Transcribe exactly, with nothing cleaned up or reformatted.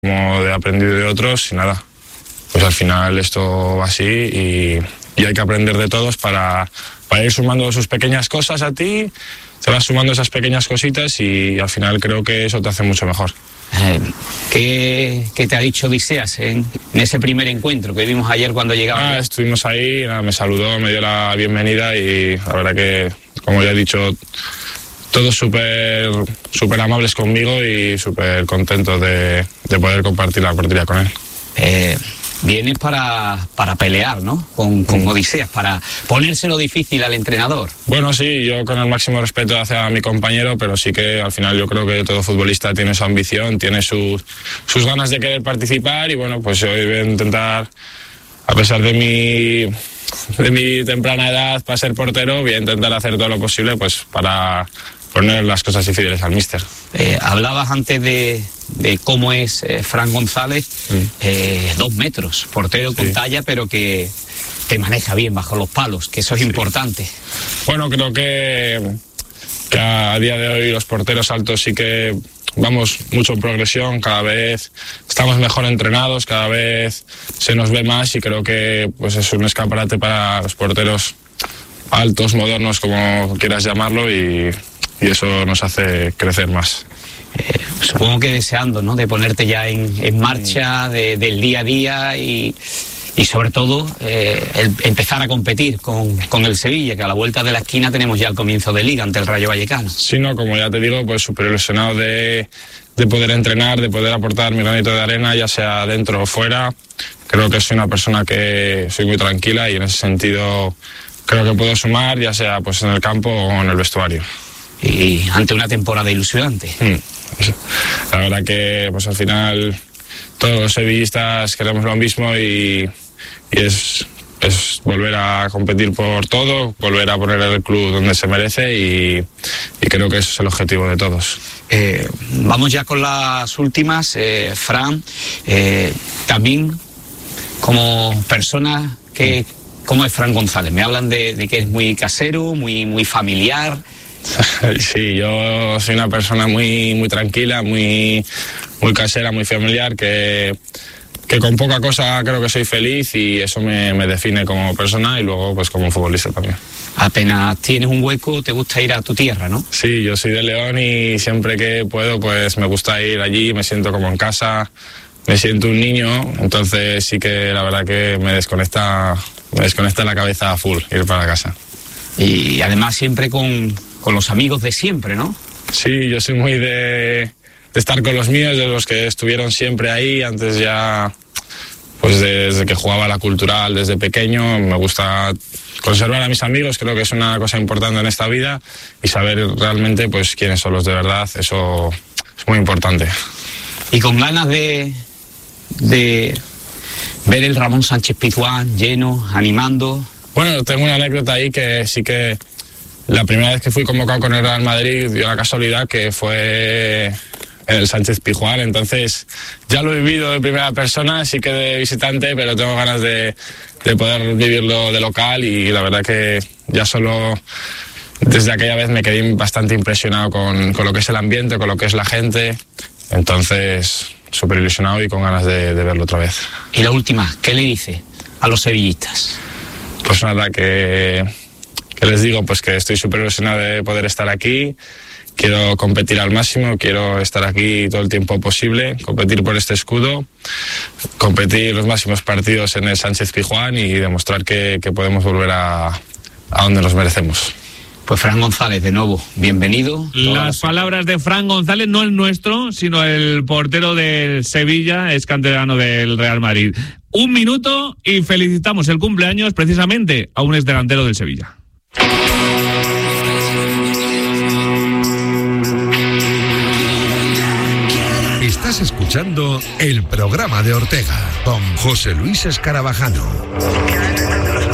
como de aprendido de otros y nada, pues al final esto va así y, y hay que aprender de todos para, para ir sumando sus pequeñas cosas a ti, te vas sumando esas pequeñas cositas y al final creo que eso te hace mucho mejor. Eh, ¿qué, ¿Qué te ha dicho Odiseas en, en ese primer encuentro que vimos ayer cuando llegaba? Ah, estuvimos ahí, nada, me saludó, me dio la bienvenida y la verdad que, como ya he dicho, todos súper súper amables conmigo y súper contentos de, de poder compartir la partida con él. Eh, vienes para, para pelear, ¿no? Con, con Odiseas, para ponérselo difícil al entrenador. Bueno, sí, yo con el máximo respeto hacia mi compañero, pero sí que al final yo creo que todo futbolista tiene su ambición, tiene sus, sus ganas de querer participar y bueno, pues hoy voy a intentar, a pesar de mi, de mi temprana edad para ser portero, voy a intentar hacer todo lo posible pues para poner las cosas difíciles al míster. Eh, hablabas antes de, de cómo es eh, Fran González, mm. eh, dos metros, portero con sí. talla, pero que, que maneja bien bajo los palos, que eso es sí. importante. Bueno, creo que, que a día de hoy los porteros altos sí que vamos mucho en progresión, cada vez estamos mejor entrenados, cada vez se nos ve más y creo que pues, es un escaparate para los porteros altos, modernos, como quieras llamarlo, y y eso nos hace crecer más. Eh, supongo que deseando, ¿no?, de ponerte ya en, en marcha, de, del día a día y, y sobre todo eh, el, empezar a competir con, con el Sevilla, que a la vuelta de la esquina tenemos ya el comienzo de Liga ante el Rayo Vallecano. Sí, no, como ya te digo, pues súper ilusionado de, de poder entrenar, de poder aportar mi granito de arena, ya sea dentro o fuera. Creo que soy una persona que soy muy tranquila y en ese sentido creo que puedo sumar, ya sea pues en el campo o en el vestuario. Y ante una temporada ilusionante. Mm. La verdad que pues al final todos los sevillistas queremos lo mismo y, y es, es volver a competir por todo, volver a poner el club donde se merece y, y creo que ese es el objetivo de todos. Eh, vamos ya con las últimas. Eh, Fran, eh, también como persona, que, ¿cómo es Fran González? Me hablan de, de que es muy casero, muy, muy familiar. Sí, yo soy una persona muy, muy tranquila, muy, muy casera, muy familiar, que, que con poca cosa creo que soy feliz y eso me, me define como persona y luego pues como futbolista también. Apenas tienes un hueco, te gusta ir a tu tierra, ¿no? Sí, yo soy de León y siempre que puedo pues me gusta ir allí, me siento como en casa, me siento un niño, entonces sí que la verdad que me desconecta, me desconecta la cabeza a full ir para casa. Y además siempre con... con los amigos de siempre, ¿no? Sí, yo soy muy de, de estar con los míos, de los que estuvieron siempre ahí, antes ya, pues desde que jugaba a la Cultural, desde pequeño, me gusta conservar a mis amigos, creo que es una cosa importante en esta vida y saber realmente pues quiénes son los de verdad, eso es muy importante. Y con ganas de, de ver el Ramón Sánchez Pizjuán lleno, animando. Bueno, tengo una anécdota ahí que sí que la primera vez que fui convocado con el Real Madrid dio la casualidad que fue en el Sánchez Pizjuán, entonces ya lo he vivido de primera persona, sí que de visitante, pero tengo ganas de, de poder vivirlo de local y la verdad que ya solo desde aquella vez me quedé bastante impresionado con, con lo que es el ambiente, con lo que es la gente, entonces súper ilusionado y con ganas de, de verlo otra vez. Y la última, ¿qué le dice a los sevillistas? Pues nada, que... que les digo pues que estoy súper ilusionado de poder estar aquí, quiero competir al máximo, quiero estar aquí todo el tiempo posible, competir por este escudo, competir los máximos partidos en el Sánchez Pizjuán y demostrar que, que podemos volver a, a donde nos merecemos. Pues Fran González, de nuevo, bienvenido. Las palabras de Fran González, no el nuestro, sino el portero del Sevilla, es canterano del Real Madrid. Un minuto y felicitamos el cumpleaños precisamente a un exdelantero del Sevilla. Estás escuchando el programa de Ortega con José Luis Escarabajano.